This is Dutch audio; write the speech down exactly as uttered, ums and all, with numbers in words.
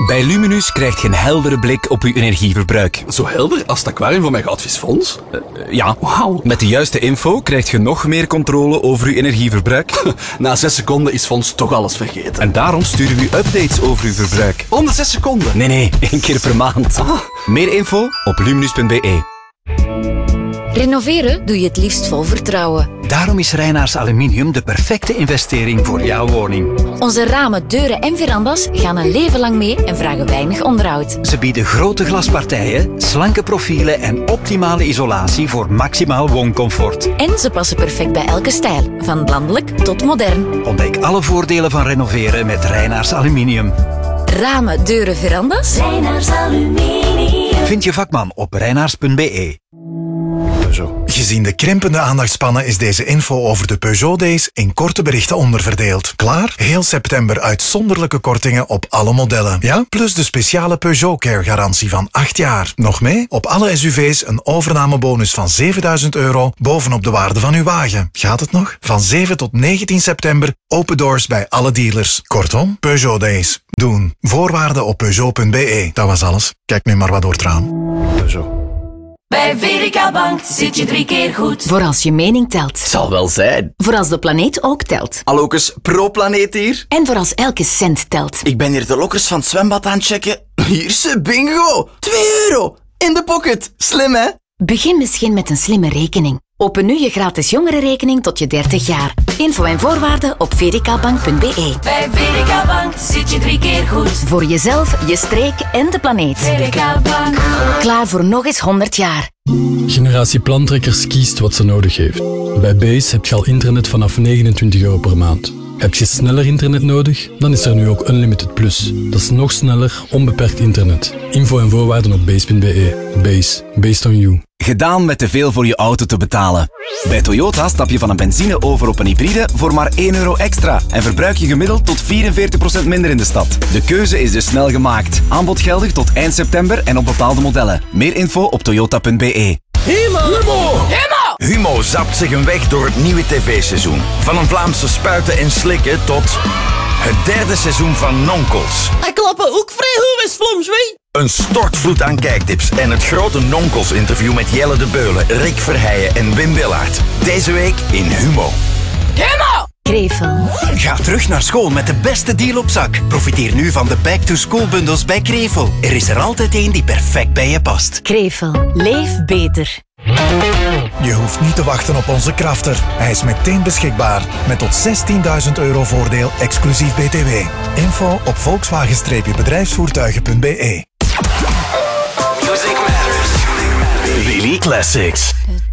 Bij Luminus krijg je een heldere blik op je energieverbruik. Zo helder als het aquarium van mijn goudvisfonds? Uh, ja. Wauw. Met de juiste info krijg je nog meer controle over je energieverbruik. Na zes seconden is Fons toch alles vergeten. En daarom sturen we u updates over uw verbruik. Om de zes seconden? Nee, nee, één keer per maand. Ah. Meer info op luminus punt be. Renoveren doe je het liefst vol vertrouwen. Daarom is Reinaars Aluminium de perfecte investering voor jouw woning. Onze ramen, deuren en verandas gaan een leven lang mee en vragen weinig onderhoud. Ze bieden grote glaspartijen, slanke profielen en optimale isolatie voor maximaal wooncomfort. En ze passen perfect bij elke stijl, van landelijk tot modern. Ontdek alle voordelen van renoveren met Reinaars Aluminium. Ramen, deuren, verandas? Reinaars Aluminium. Vind je vakman op reinaars punt be. Gezien de krimpende aandachtspannen is deze info over de Peugeot Days in korte berichten onderverdeeld. Klaar? Heel september uitzonderlijke kortingen op alle modellen. Ja? Plus de speciale Peugeot Care garantie van acht jaar. Nog mee? Op alle S U V's een overnamebonus van zevenduizend euro bovenop de waarde van uw wagen. Gaat het nog? Van zeven tot negentien september open doors bij alle dealers. Kortom, Peugeot Days. Doen. Voorwaarden op peugeot punt be. Dat was alles. Kijk nu maar wat door het raam. Peugeot. Bij V D K Bank zit je drie keer goed. Voor als je mening telt. Zal wel zijn. Voor als de planeet ook telt. Hallokus, pro-planeet hier. En voor als elke cent telt. Ik ben hier de lokkers van het zwembad aan het checken. Hier ze, bingo! twee euro! In de pocket. Slim, hè? Begin misschien met een slimme rekening. Open nu je gratis jongerenrekening tot je dertig jaar. Info en voorwaarden op v d k bank punt be. Bij V D K Bank zit je drie keer goed. Voor jezelf, je streek en de planeet. V D K Bank. Klaar voor nog eens honderd jaar. Generatie Plantrekkers kiest wat ze nodig heeft. Bij Base heb je al internet vanaf negenentwintig euro per maand. Heb je sneller internet nodig? Dan is er nu ook Unlimited Plus. Dat is nog sneller, onbeperkt internet. Info en voorwaarden op base punt be. Base. Based on you. Gedaan met te veel voor je auto te betalen. Bij Toyota stap je van een benzine over op een hybride voor maar één euro extra en verbruik je gemiddeld tot vierenveertig procent minder in de stad. De keuze is dus snel gemaakt. Aanbod geldig tot eind september en op bepaalde modellen. Meer info op toyota punt be. Humo! Humo! Humo! Humo zapt zich een weg door het nieuwe tv-seizoen. Van een Vlaamse spuiten en slikken tot het derde seizoen van Nonkels. Hij klappen ook vrij goed met Vlaams, wie? Een stortvloed aan kijktips en het grote Nonkels-interview met Jelle de Beulen, Rick Verheijen en Wim Willaert. Deze week in Humo. Humo! Krevel. Ga terug naar school met de beste deal op zak. Profiteer nu van de back-to-school bundels bij Krevel. Er is er altijd één die perfect bij je past. Krevel. Leef beter. Je hoeft niet te wachten op onze krafter. Hij is meteen beschikbaar. Met tot zestienduizend euro voordeel exclusief B T W. Info op volkswagen bedrijfsvoertuigen punt be. Music Matters. Lily Classics.